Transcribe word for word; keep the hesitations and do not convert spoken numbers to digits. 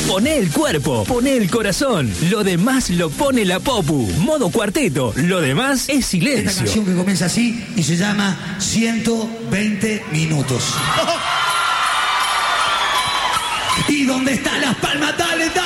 Poné el cuerpo, poné el corazón. Lo demás lo pone la Popu. Modo cuarteto. Lo demás es silencio. Esta canción que comienza así y se llama ciento veinte minutos. ¿Y dónde están las palmas? Dale, dale.